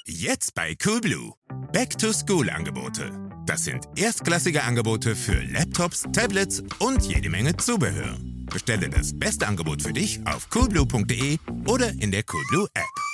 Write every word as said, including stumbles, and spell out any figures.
Jetzt bei Coolblue. Back-to-School-Angebote. Das sind erstklassige Angebote für Laptops, Tablets und jede Menge Zubehör. Bestelle das beste Angebot für dich auf coolblue punkt de oder in der Coolblue App.